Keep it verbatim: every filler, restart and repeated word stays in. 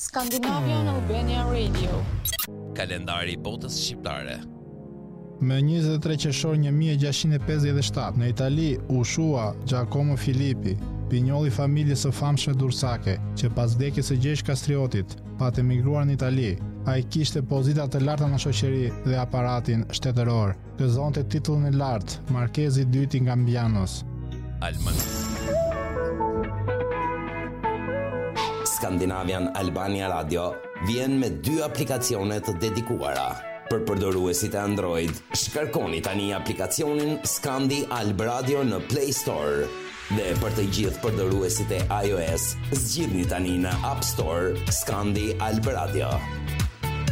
Scandinavian Albania Radio. Kalendari i botës shqiptare. Me njëzet e tre qershor një mijë e gjashtëqind e pesëdhjetë e shtatë në Itali u shua Giacomo Filippi, pinjolli i familjes së famshme Dursake, që pas vdekjes së Gjergj Kastriotit pat emigruar në Itali. Ai kishte pozita të larta në shoqëri dhe aparatin shtetëror. Gëzonte titullin e lartë, Markezi i dytë i Gambianos. Alman. Scandinavian Albania Radio vjen me dy aplikacione të dedikuara. Për përdoruesit e Android, shkarkoni tani aplikacionin Scandi Alb Radio në Play Store. Dhe për të gjithë përdoruesit e iOS, zgjidhni tani në App Store Scandi Alb Radio.